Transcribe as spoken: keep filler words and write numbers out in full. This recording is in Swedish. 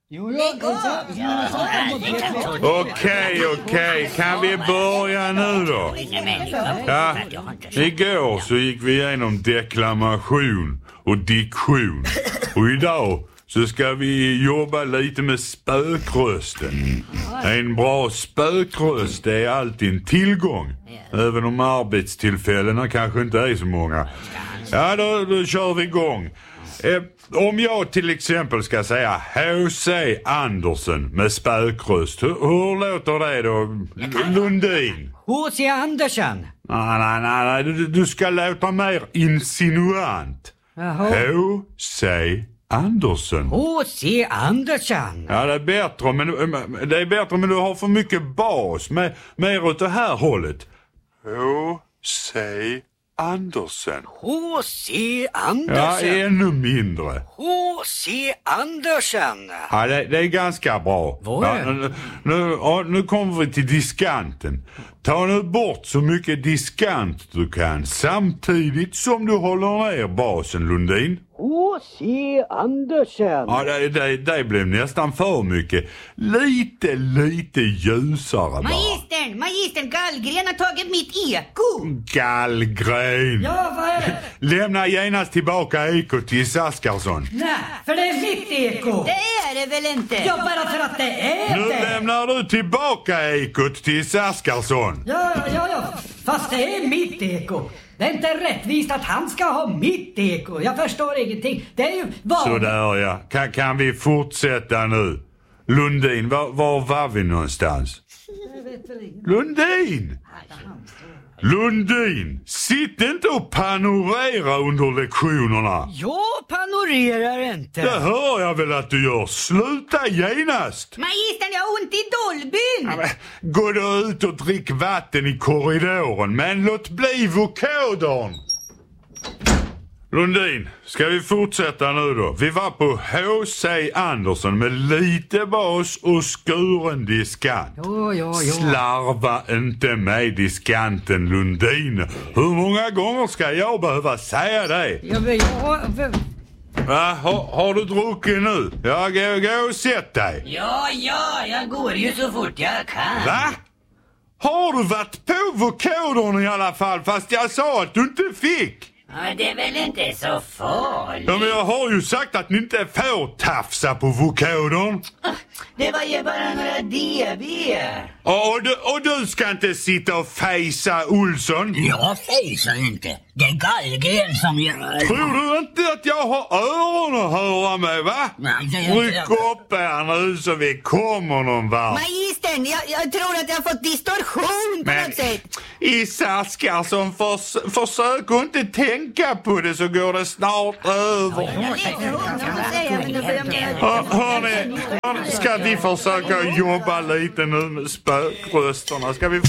Okej, okej. Kan vi börja nu då? Ja, igår så gick vi igenom deklamation och diktion. Och idag så ska vi jobba lite med spökrösten. En bra spökröst är alltid en tillgång. Även om arbetstillfällena kanske inte är så många. Ja, då, då kör vi igång. Eh, om jag till exempel ska säga H C Andersen med spökröst, hur, hur låter det då? Lundin? H C Andersen? Nej, nej, nej, nej. Du, du ska låta mer insinuant. Jaha. H C Andersen. H C Andersen? Ja, det är bättre, men det är bättre, men du har för mycket bas. Med, mer åt det här hållet. H C Andersen. H C Andersen? Ja, ännu mindre. H C Andersen? Ja, det, det är ganska bra. Vad är det? Ja, nu, nu, ja, nu kommer vi till diskanten. Ta nu bort så mycket diskant du kan, samtidigt som du håller ner basen, Lundin. H C Andersen? Ja, det, det, det blev nästan för mycket. Lite, lite ljusare bara. Magistern, magistern, Gallgren har tagit mitt eko. Gallgren. Ja, vad är det? Lämna genast tillbaka eko till Saskarsson. Nej, för det är mitt eko. Det är det väl inte? Ja, bara för att det är Nu det. lämnar du tillbaka ekot till Saskarsson. Ja, ja, ja. Fast det är mitt eko. Det är inte rättvist att han ska ha mitt eko. Jag förstår ingenting. Det är ju vanligt. Sådär, ja. Kan, kan vi fortsätta nu? Lundin, var, var var vi någonstans? Lundin! Lundin! Sitt inte och panorera under lektionerna. Jag panorerar inte. Det hör jag väl att du gör. Sluta genast! Magistern, jag har ont i dolbyn. Ja, men, gå då ut och drick vatten i korridoren, men låt bli vokodern. Lundin, ska vi fortsätta nu då? Vi var på H C Andersen med lite bas och skuren diskant. Jo, jo, jo. Slarva inte med diskanten, Lundin. Hur många gånger ska jag behöva säga det? Ja, men jag... Va? Har, har du druckit nu? Ja, gå, gå och sätt dig. Ja, ja, jag går ju så fort jag kan. Va? Har du varit på vokodern i alla fall, fast jag sa att du inte fick? Ja, det är väl inte så farligt. Ja, men jag har ju sagt att ni inte får tafsa på vokodern. Det var ju bara några D B. Och du, och du ska inte sitta och fejsa Olsson? Jag fejsar inte. Det är Gallgren som gör. Tror du inte att jag har öron att höra med, va? Nej, det är inte Ryck upp er nu så vi kommer någon vart. Magistern, jag, jag tror att jag har fått distorsion på Men något sätt. i Saskarsson, förs försök att inte tänka på det så går det snart över. Jag vet inte vad jag ska säga, men då får jag... Hör, hörni, ska vi försöka jobba lite nu med spökrösterna? Ska vi